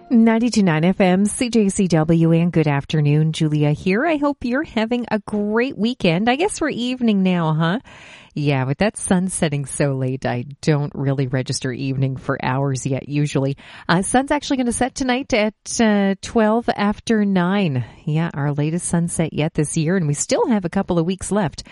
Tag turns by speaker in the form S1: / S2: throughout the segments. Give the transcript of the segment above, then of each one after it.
S1: 92.9 FM, CJCW, and good afternoon. Julia here. I hope you're having a great weekend. I guess we're evening now, huh? Yeah, with that sun setting so late, I don't really register evening for hours yet, usually. Sun's actually going to set tonight at 12 after 9. Yeah, our latest sunset yet this year, and we still have a couple of weeks left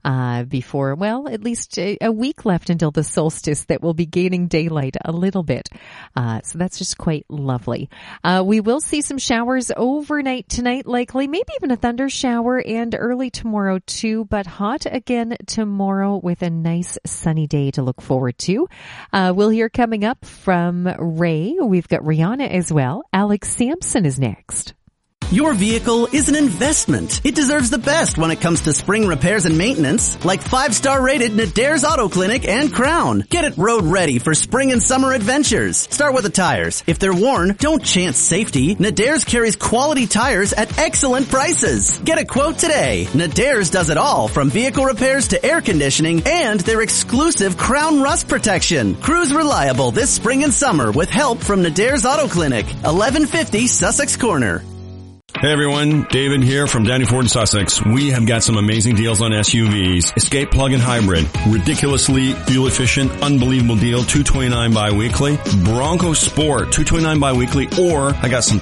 S1: before, well, at least a week left until the solstice that will be gaining daylight a little bit. So that's just quite lovely. We will see some showers overnight tonight, likely, maybe even a thunder shower, and early tomorrow too, but hot again tomorrow with a nice sunny day to look forward to. We'll hear coming up from Ray. We've got Rihanna as well. Alex Sampson is next.
S2: Your vehicle is an investment. It deserves the best when it comes to spring repairs and maintenance, like 5-star rated Nadare's Auto Clinic and Crown. Get it road ready for spring and summer adventures. Start with the tires. If they're worn, don't chance safety. Nadare's carries quality tires at excellent prices. Get a quote today. Nadare's does it all, from vehicle repairs to air conditioning and their exclusive Crown Rust Protection. Cruise reliable this spring and summer with help from Nadare's Auto Clinic, 1150 Sussex Corner.
S3: Hey everyone, David here from Downey Ford in Sussex. We have got some amazing deals on SUVs. Escape plug-in hybrid, ridiculously fuel efficient, unbelievable deal, $229 bi-weekly. Bronco Sport, $229 bi-weekly, or I got some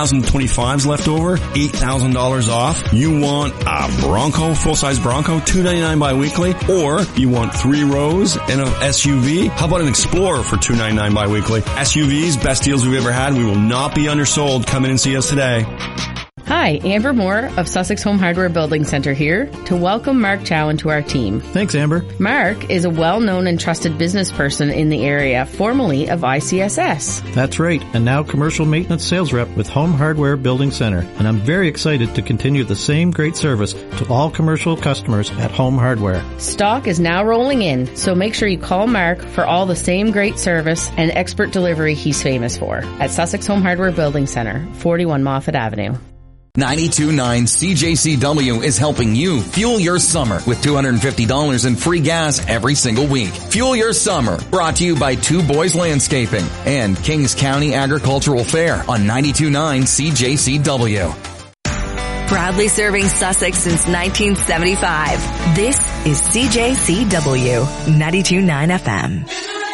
S3: 2025s left over, $8,000 off. You want a Bronco, full-size Bronco, $299 bi-weekly, or you want 3 rows and an SUV? How about an Explorer for $299 bi-weekly? SUVs, best deals we've ever had. We will not be undersold. Come in and see us today.
S4: Hi, Amber Moore of Sussex Home Hardware Building Center here to welcome Mark Chowan to our team.
S5: Thanks, Amber.
S4: Mark is a well-known and trusted business person in the area, formerly of ICSS.
S5: That's right, and now commercial maintenance sales rep with Home Hardware Building Center. And I'm very excited to continue the same great service to all commercial customers at Home Hardware.
S4: Stock is now rolling in, so make sure you call Mark for all the same great service and expert delivery he's famous for at Sussex Home Hardware Building Center, 41 Moffat Avenue.
S6: 92.9 CJCW is helping you fuel your summer with $250 in free gas every single week. Fuel your summer, brought to you by Two Boys Landscaping and Kings County Agricultural Fair on 92.9 CJCW.
S7: Proudly serving Sussex since 1975. This is CJCW 92.9 FM.